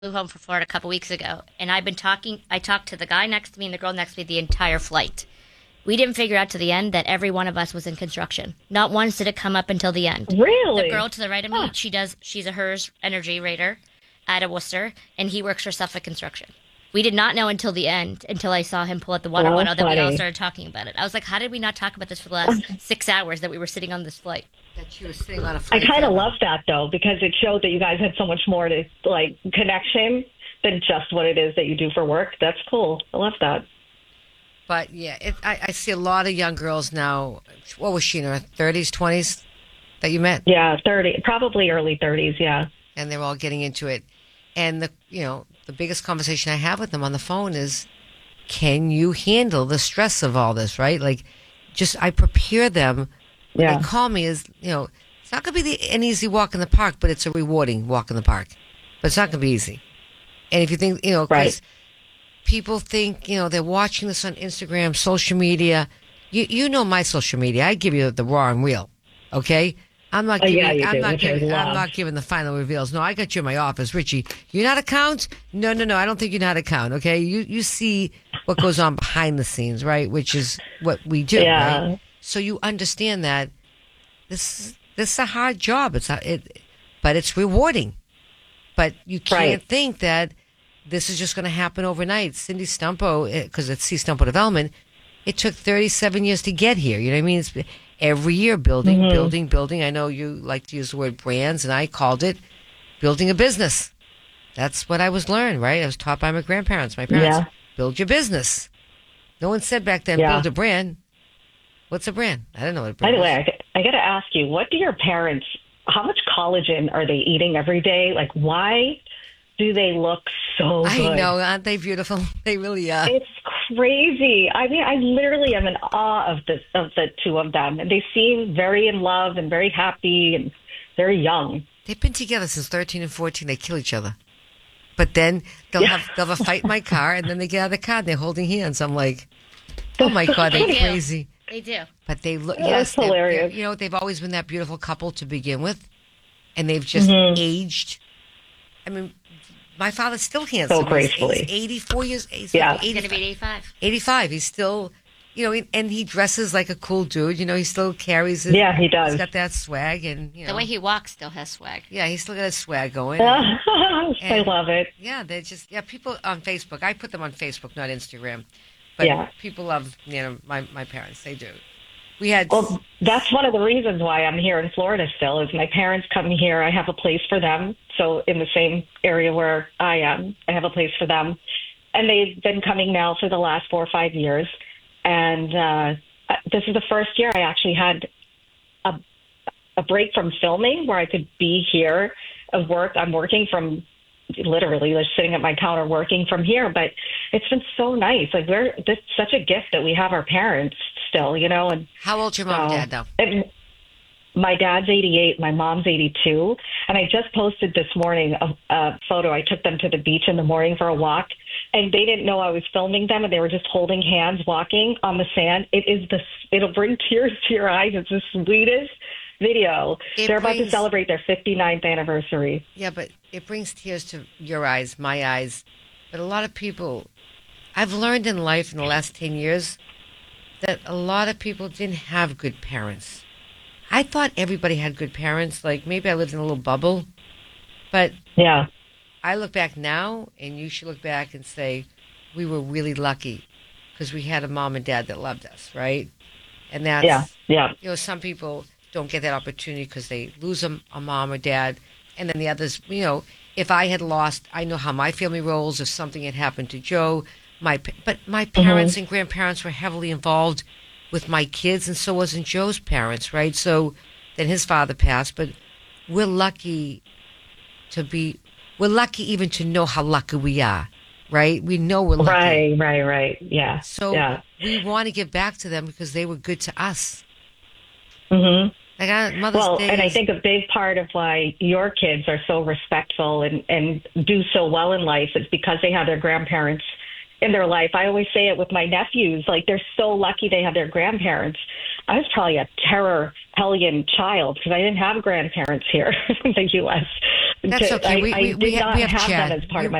flew home from Florida a couple weeks ago, and I talked to the guy next to me and the girl next to me the entire flight. We didn't figure out to the end that every one of us was in construction. Not once did it come up until the end. The Really? girl to the right of me, Huh. she's a HERS energy rater out of Worcester, and he works for Suffolk Construction. We did not know until the end, until I saw him pull out the water So bottle, that we all funny. started talking about it. I was like, how did we not talk about this for the last 6 hours that we were sitting on this flight? That you were sitting on a I flight. kind of together. love that though, because it showed that you guys had so much more to like connection than just what it is that you do for work. That's cool. I love that. But yeah, I see a lot of young girls now. What was she in her 30s, 20s that you met? Yeah, 30, probably early 30s. Yeah. And they're all getting into it. And the biggest conversation I have with them on the phone is, can you handle the stress of all this, right? Like, I prepare them. When Yeah. they call me it's not going to be an easy walk in the park, but it's a rewarding walk in the park. But it's not going to be easy. And if you think, 'cause Right. people think, they're watching this on Instagram, social media. You know my social media. I give you the raw and real. Okay? I'm not giving yeah, you I'm do, not which I giving I'm love. not giving the final reveals. No, I got you in my office, Richie. You know how to count? No, I don't think you know how to count, okay? You see what goes on behind the scenes, right? Which is what we do, Yeah. right? So you understand that this is a hard job. But it's rewarding. But you can't Right. think that this is just going to happen overnight. Cindy Stumpo, because it's C Stumpo Development, it took 37 years to get here. You know what I mean? It's every year building, building, building. I know you like to use the word brands, and I called it building a business. That's what I was learned, right? I was taught by my grandparents, my parents. Yeah. Build your business. No one said back then, Yeah. build a brand. What's a brand? I don't know what a By brand the way, is. I got to ask you, what do your parents, how much collagen are they eating every day? Like, why do they look so I good? know, aren't they beautiful? They really are. It's crazy. I mean, I literally am in awe of the two of them, and they seem very in love and very happy and very young. They've been together since 13 and 14. They kill each other. But then they'll have a fight in my car, and then they get out of the car and they're holding hands. I'm like, oh my God, they're They do. crazy. They do. But they look, Oh, yes, that's hilarious. they've always been that beautiful couple to begin with, and they've just Mm-hmm. aged. I mean, my father's still handsome. gracefully. He's 84 years, he's Yeah. He's going to be 85. 85. He's still, and he dresses like a cool dude. He still carries it. Yeah, he does. He's got that swag, and, The way he walks still has swag. yeah, he's still got his swag going. I love it. Yeah, they're just people on Facebook. I put them on Facebook, not Instagram. But Yeah. people love my parents. They do. We had Well, that's one of the reasons why I'm here in Florida still is my parents come here. I have a place for them. So in the same area where I am, I have a place for them. And they've been coming now for the last 4 or 5 years. And this is the first year I actually had a break from filming where I could be here of work. I'm working from literally just sitting at my counter working from here, but it's been so nice. Like it's such a gift that we have our parents still, and how old's your mom and dad though? and my dad's 88, my mom's 82, and I just posted this morning a photo. I took them to the beach in the morning for a walk, and they didn't know I was filming them, and they were just holding hands walking on the sand. It'll bring tears to your eyes. It's the sweetest video. They're about to celebrate their 59th anniversary. Yeah, but it brings tears to your eyes, my eyes. But a lot of people, I've learned in life in the last 10 years that a lot of people didn't have good parents. I thought everybody had good parents. Like maybe I lived in a little bubble. But Yeah. I look back now, and you should look back and say, we were really lucky because we had a mom and dad that loved us, right? And that's, Yeah. some people don't get that opportunity because they lose a mom or dad. And then the others, if I had lost, I know how my family rolls. If something had happened to Joe, but my parents and grandparents were heavily involved with my kids, and so wasn't Joe's parents, right? So then his father passed, but we're lucky we're lucky even to know how lucky we are, right? We know we're lucky. Right. Yeah. So yeah. we want to give back to them because they were good to us. Mm-hmm. Like Mother's Day. And I think a big part of why your kids are so respectful and do so well in life is because they have their grandparents in their life. I always say it with my nephews, like they're so lucky they have their grandparents. I was probably a terror hellion child because I didn't have grandparents here in the U.S. That's okay. I did not have that as part of my